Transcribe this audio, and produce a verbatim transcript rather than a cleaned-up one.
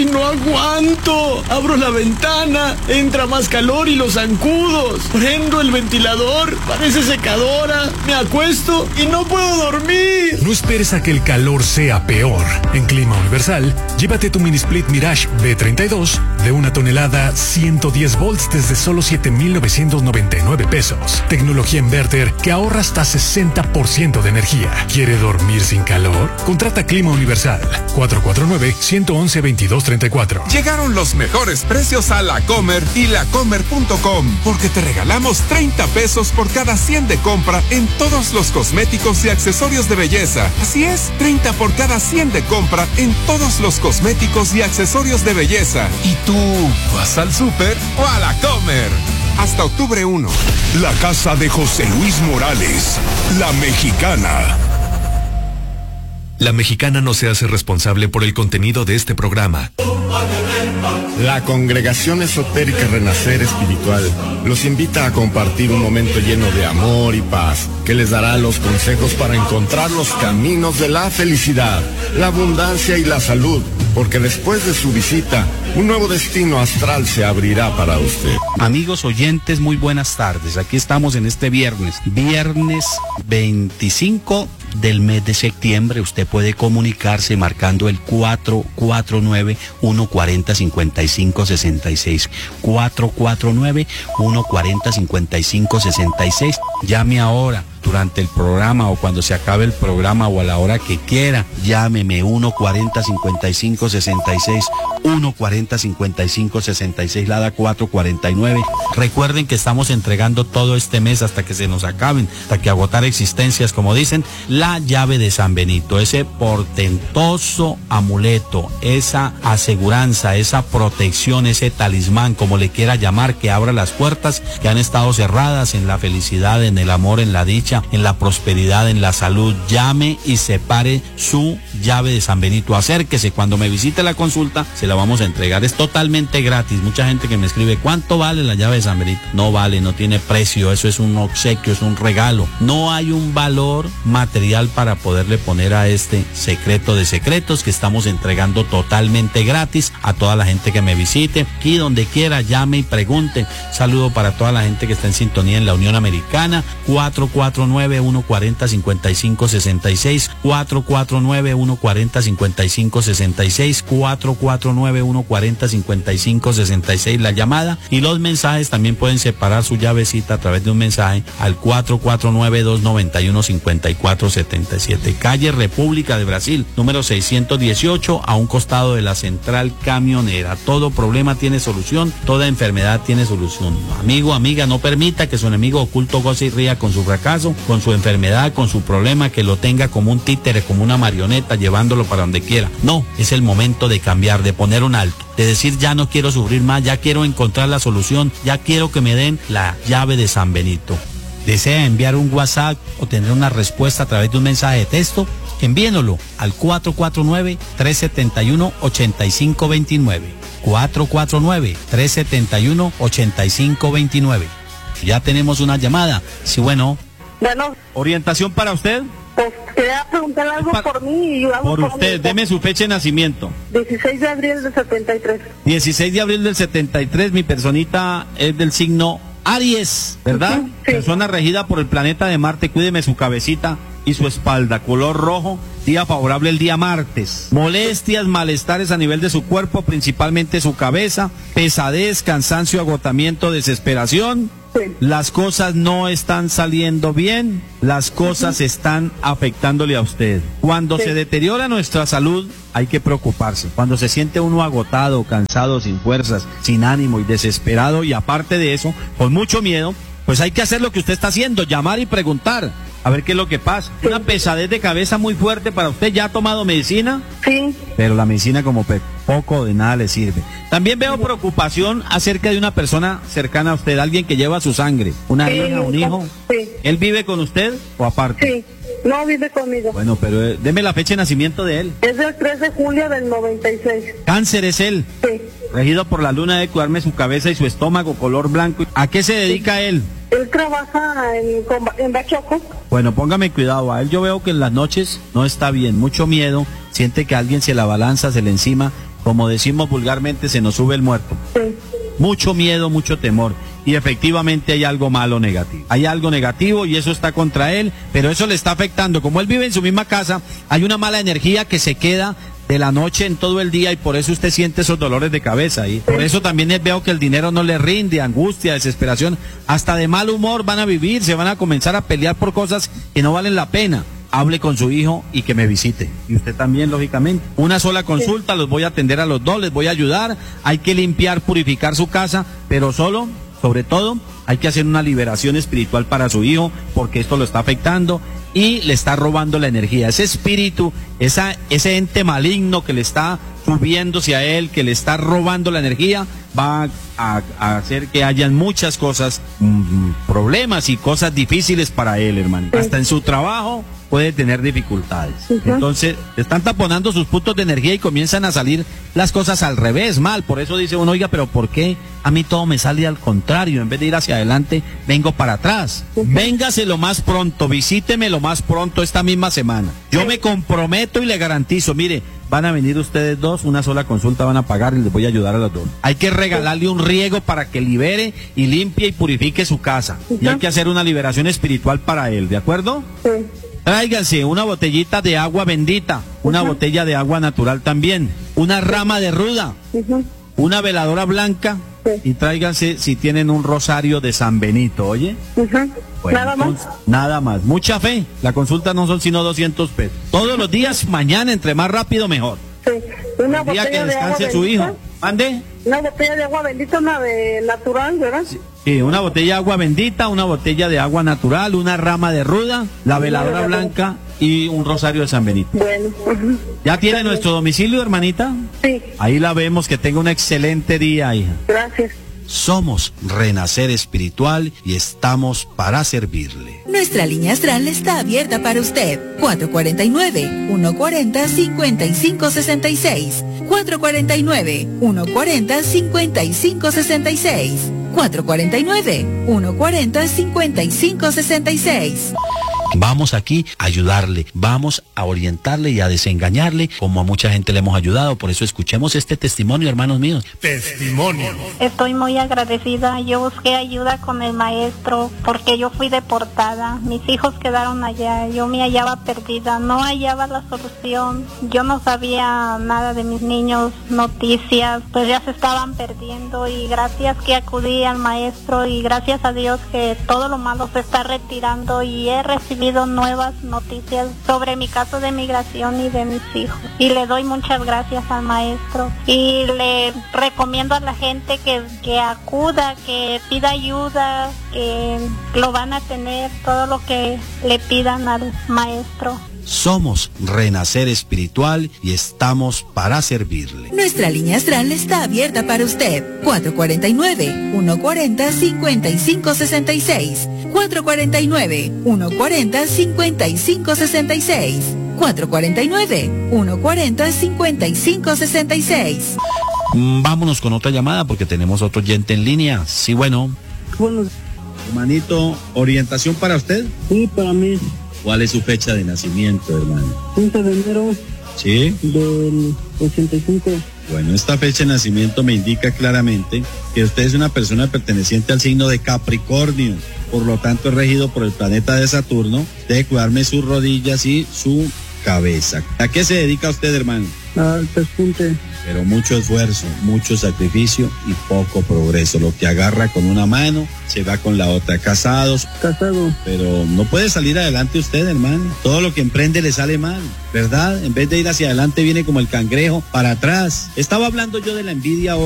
¡Ay, no aguanto! Abro la ventana, entra más calor y los zancudos. Prendo el ventilador, parece secadora. Me acuesto y no puedo dormir. No esperes a que el calor sea peor. En Clima Universal, llévate tu mini split Mirage B treinta y dos de una tonelada, ciento diez volts desde solo siete mil novecientos noventa y nueve pesos. Tecnología inverter que ahorra hasta sesenta por ciento de energía. ¿Quiere dormir sin calor? Contrata Clima Universal. cuatro cuatro nueve, uno uno uno, veintidós treinta y cuatro. Llegaron los mejores precios a La Comer y lacomer punto com, porque te regalamos treinta pesos por cada cien de compra en todos los cosméticos y accesorios de belleza. Así es, treinta por cada cien de compra en todos los cosméticos y accesorios de belleza. ¿Y tú vas al súper o a La Comer? Hasta octubre primero. La casa de José Luis Morales, La Mexicana. La Mexicana no se hace responsable por el contenido de este programa. La Congregación Esotérica Renacer Espiritual los invita a compartir un momento lleno de amor y paz, que les dará los consejos para encontrar los caminos de la felicidad, la abundancia y la salud, porque después de su visita, un nuevo destino astral se abrirá para usted. Amigos oyentes, muy buenas tardes. Aquí estamos en este viernes, viernes veinticinco del mes de septiembre. Usted puede comunicarse marcando el cuatro cuatro nueve, uno cuatro cero, cinco cinco seis seis, cuatro cuatro nueve, uno cuatro cero, cinco cinco seis seis. Llame ahora durante el programa o cuando se acabe el programa o a la hora que quiera. Llámeme uno cuatro cero, cinco cinco seis seis, uno cuatro cero, cinco cinco seis seis, Lada cuatro cuarenta y nueve. Recuerden que estamos entregando todo este mes hasta que se nos acaben, hasta que agotar existencias, como dicen, la llave de San Benito, ese portentoso amuleto, esa aseguranza, esa protección, ese talismán, como le quiera llamar, que abra las puertas que han estado cerradas en la felicidad, en el amor, en la dicha, en la prosperidad, en la salud. Llame y separe su llave de San Benito. Acérquese, cuando me visite la consulta se la vamos a entregar, es totalmente gratis. Mucha gente que me escribe, ¿cuánto vale la llave de San Benito? No vale, no tiene precio, eso es un obsequio, es un regalo. No hay un valor material para poderle poner a este secreto de secretos que estamos entregando totalmente gratis a toda la gente que me visite. Aquí donde quiera, llame y pregunte. Saludo para toda la gente que está en sintonía en la Unión Americana. Cuatro cuatro nueve, uno cuatro cero, cinco cinco seis seis, cuatro cuatro nueve, uno cuatro cero, cinco cinco seis seis, cuatro cuatro nueve, uno cuatro cero, cinco cinco seis seis, la llamada. Y los mensajes también pueden separar su llavecita a través de un mensaje al cuatro cuatro nueve, dos nueve uno, cinco cuatro siete siete. Calle República de Brasil, número seiscientos dieciocho, a un costado de la central camionera. Todo problema tiene solución, toda enfermedad tiene solución. Amigo, amiga, no permita que su enemigo oculto goce y ría con su fracaso, con su enfermedad, con su problema, que lo tenga como un títere, como una marioneta, llevándolo para donde quiera. No, es el momento de cambiar, de poner un alto, de decir, ya no quiero sufrir más, ya quiero encontrar la solución, ya quiero que me den la llave de San Benito. ¿Desea enviar un WhatsApp o tener una respuesta a través de un mensaje de texto? Envíenlo al cuatro cuatro nueve, tres siete uno, ocho cinco dos nueve. cuatro cuatro nueve, tres siete uno, ocho cinco dos nueve. Ya tenemos una llamada. Sí, bueno. Bueno. ¿Orientación para usted? Pues quería preguntar algo pa por mí. Y algo por, por usted, mí. Deme su fecha de nacimiento. dieciséis de abril del setenta y tres. dieciséis de abril del setenta y tres, mi personita es del signo Aries, ¿verdad? Uh-huh, sí. Persona regida por el planeta de Marte. Cuídeme su cabecita y su espalda, color rojo. Día favorable el día martes. Molestias, malestares a nivel de su cuerpo, principalmente su cabeza, pesadez, cansancio, agotamiento, desesperación. Sí. Las cosas no están saliendo bien, las cosas uh-huh. están afectándole a usted. Cuando sí. se deteriora nuestra salud, hay que preocuparse. Cuando se siente uno agotado, cansado, sin fuerzas, sin ánimo y desesperado, y aparte de eso, con mucho miedo, pues hay que hacer lo que usted está haciendo, llamar y preguntar. A ver qué es lo que pasa. Sí. Una pesadez de cabeza muy fuerte para usted. ¿Ya ha tomado medicina? Sí. Pero la medicina como poco de nada le sirve. También veo preocupación acerca de una persona cercana a usted, alguien que lleva su sangre. ¿Una sí, hija, un hijo? Sí. ¿Él vive con usted o aparte? Sí. No, vive conmigo. Bueno, pero eh, deme la fecha de nacimiento de él. Es del tres de julio del noventa y seis. ¿Cáncer es él? Sí. Regido por la luna, de cuidarme su cabeza y su estómago, color blanco. ¿A qué se dedica sí. él? Él trabaja en, en Bachoco. Bueno, póngame cuidado. A él yo veo que en las noches no está bien, mucho miedo, siente que alguien se la balanza, se le encima, como decimos vulgarmente, se nos sube el muerto. Sí. Mucho miedo, mucho temor. Y efectivamente hay algo malo negativo. Hay algo negativo y eso está contra él, pero eso le está afectando. Como él vive en su misma casa, hay una mala energía que se queda de la noche en todo el día y por eso usted siente esos dolores de cabeza. Y por eso también veo que el dinero no le rinde, angustia, desesperación, hasta de mal humor van a vivir, se van a comenzar a pelear por cosas que no valen la pena. Hable con su hijo y que me visite. Y usted también, lógicamente. Una sola consulta, los voy a atender a los dos, les voy a ayudar. Hay que limpiar, purificar su casa, pero solo, sobre todo, hay que hacer una liberación espiritual para su hijo, porque esto lo está afectando y le está robando la energía. Ese espíritu, esa, ese ente maligno que le está subiéndose a él, que le está robando la energía, va a, a hacer que hayan muchas cosas, mmm, problemas y cosas difíciles para él, hermano. Hasta en su trabajo puede tener dificultades. Uh-huh. Entonces, están taponando sus puntos de energía y comienzan a salir las cosas al revés, mal. Por eso dice uno, oiga, pero ¿por qué a mí todo me sale al contrario? En vez de ir hacia adelante, vengo para atrás. Uh-huh. Véngase lo más pronto, visíteme lo más pronto esta misma semana. Yo me comprometo y le garantizo, mire, van a venir ustedes dos, una sola consulta van a pagar y les voy a ayudar a los dos. Hay que regalarle un riego para que libere y limpie y purifique su casa. Uh-huh. Y hay que hacer una liberación espiritual para él, ¿de acuerdo? Sí. Tráiganse una botellita de agua bendita, una uh-huh. botella de agua natural también, una rama de ruda, uh-huh. una veladora blanca, sí. y tráiganse si tienen un rosario de San Benito, ¿oye? Uh-huh. Bueno, nada más. Entonces, nada más. Mucha fe. La consulta no son sino doscientos pesos. Todos los días, mañana, entre más rápido, mejor. Sí. Una El día botella que de agua descanse su bendita. hijo. ¿Mande? Una botella de agua bendita, una de natural, ¿verdad? Sí. Sí, una botella de agua bendita, una botella de agua natural, una rama de ruda, la veladora blanca y un rosario de San Benito. Bueno. Uh-huh. ¿Ya tiene nuestro domicilio, hermanita? Sí. Ahí la vemos, que tenga un excelente día, hija. Gracias. Somos Renacer Espiritual y estamos para servirle. Nuestra línea astral está abierta para usted. cuatro cuatro nueve, uno cuatro cero, cinco cinco seis seis. cuatro cuatro nueve, uno cuatro cero, cinco cinco seis seis. cuatro cuatro nueve, uno cuatro cero, cinco cinco seis seis. Vamos aquí a ayudarle, vamos a orientarle y a desengañarle, como a mucha gente le hemos ayudado. Por eso escuchemos este testimonio, hermanos míos. Testimonio. Estoy muy agradecida. Yo busqué ayuda con el maestro porque yo fui deportada. Mis hijos quedaron allá. Yo me hallaba perdida. No hallaba la solución. Yo no sabía nada de mis niños, noticias. Pues ya se estaban perdiendo. Y gracias que acudí al maestro y gracias a Dios que todo lo malo se está retirando y he recibido nuevas noticias sobre mi caso de migración y de mis hijos. Y le doy muchas gracias al maestro. Y le recomiendo a la gente que, que acuda, que pida ayuda, que lo van a tener todo lo que le pidan al maestro. Somos Renacer Espiritual y estamos para servirle. Nuestra línea astral está abierta para usted. cuatro cuatro nueve, uno cuatro cero, cinco cinco seis seis. cuatro cuatro nueve, uno cuatro cero, cinco cinco seis seis. cuatro cuatro nueve, uno cuatro cero, cinco cinco seis seis. Vámonos con otra llamada porque tenemos otro oyente en línea. Sí, bueno. Bueno. Hermanito, ¿orientación para usted? Sí, para mí. ¿Cuál es su fecha de nacimiento, hermano? quince de enero. Sí. Del ochenta y cinco. Bueno, esta fecha de nacimiento me indica claramente que usted es una persona perteneciente al signo de Capricornio. Por lo tanto, es regido por el planeta de Saturno. Debe cuidarme sus rodillas y su cabeza. ¿A qué se dedica usted, hermano? Al pespunte. Pero mucho esfuerzo, mucho sacrificio y poco progreso. Lo que agarra con una mano, se va con la otra. Casados. Casado. Pero no puede salir adelante usted, hermano. Todo lo que emprende le sale mal, ¿verdad? En vez de ir hacia adelante, viene como el cangrejo para atrás. Estaba hablando yo de la envidia.